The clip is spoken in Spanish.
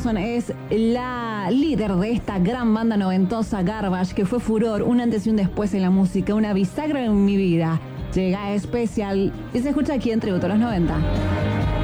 Emerson es la líder de esta gran banda noventosa Garbage, que fue furor, un antes y un después en la música, una bisagra en mi vida. Llega especial y se escucha aquí en Tributo a los 90.